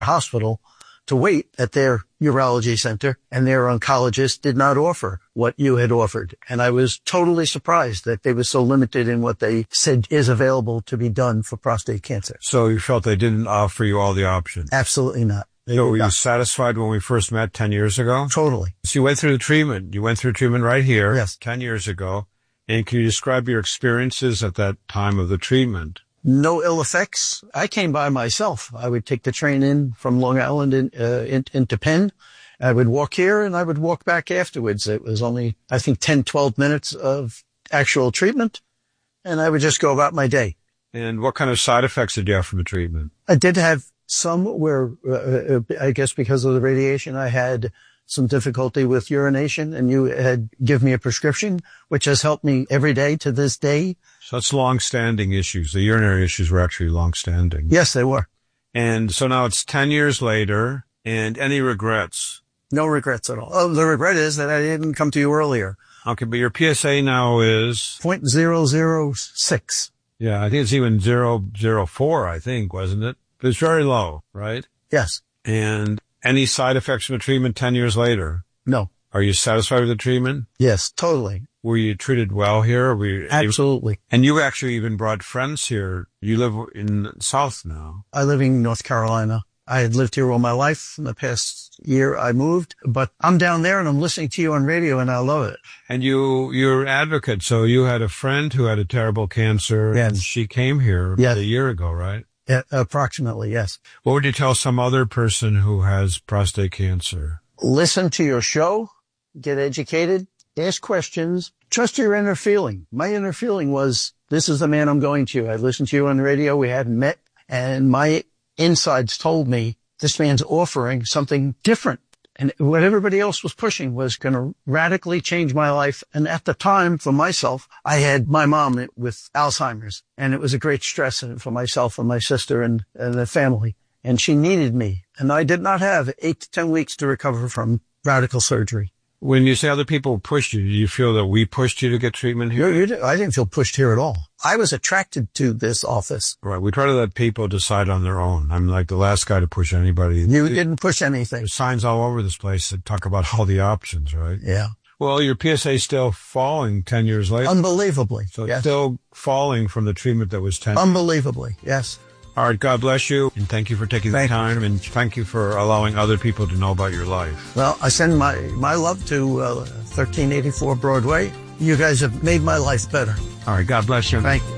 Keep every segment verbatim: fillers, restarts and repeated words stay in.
hospital to wait at their urology center, and their oncologist did not offer what you had offered. And I was totally surprised that they were so limited in what they said is available to be done for prostate cancer. So you felt they didn't offer you all the options? Absolutely not. They so were not. you satisfied when we first met ten years ago? Totally. So you went through the treatment. You went through treatment right here yes. ten years ago. And can you describe your experiences at that time of the treatment? No ill effects. I came by myself. I would take the train in from Long Island in, uh, in, into Penn. I would walk here and I would walk back afterwards. It was only, I think, ten, twelve minutes of actual treatment. And I would just go about my day. And what kind of side effects did you have from the treatment? I did have some where, uh, I guess because of the radiation, I had some difficulty with urination, and you had give me a prescription, which has helped me every day to this day. So that's long-standing issues. The urinary issues were actually long-standing. Yes, they were. And so now it's ten years later, and any regrets? No regrets at all. Oh, the regret is that I didn't come to you earlier. Okay, but your P S A now is? zero point zero zero six. Yeah, I think it's even zero point zero four, I think, wasn't it? But it's very low, right? Yes. And any side effects from the treatment ten years later? No. Are you satisfied with the treatment? Yes, totally. Were you treated well here? Were you Absolutely. Able, and you actually even brought friends here. You live in South now. I live in North Carolina. I had lived here all my life. In the past year, I moved. But I'm down there and I'm listening to you on radio and I love it. And you, you're an advocate. So you had a friend who had a terrible cancer. Yes. And she came here yes. a year ago, right? Yeah, approximately, yes. What would you tell some other person who has prostate cancer? Listen to your show, get educated, ask questions, trust your inner feeling. My inner feeling was, this is the man I'm going to. I listened to you on the radio. We hadn't met, and my insides told me this man's offering something different. And what everybody else was pushing was going to radically change my life. And at the time, for myself, I had my mom with Alzheimer's, and it was a great stress for myself and my sister and, and the family. And she needed me. And I did not have eight to ten weeks to recover from radical surgery. When you say other people pushed you, do you feel that we pushed you to get treatment here? You, you, I didn't feel pushed here at all. I was attracted to this office. Right. We try to let people decide on their own. I'm like the last guy to push anybody. You didn't push anything. There's signs all over this place that talk about all the options, right? Yeah. Well, your P S A is still falling ten years later. Unbelievably. So yes. It's still falling from the treatment that was ten. Unbelievably. Yes. All right. God bless you. And thank you for taking thank the time. You. And thank you for allowing other people to know about your life. Well, I send my, my love to uh, thirteen eighty-four Broadway. You guys have made my life better. All right. God bless you. Thank you.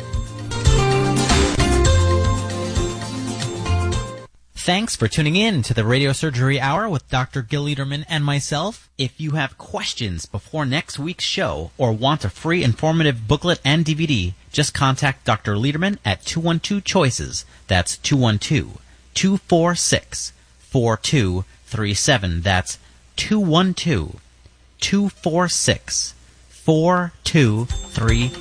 Thanks for tuning in to the Radio Surgery Hour with Doctor Gil Lederman and myself. If you have questions before next week's show or want a free informative booklet and D V D, just contact Doctor Lederman at two one two choices. That's two one two, two four six, four two three seven. That's two one two, two four six, four two three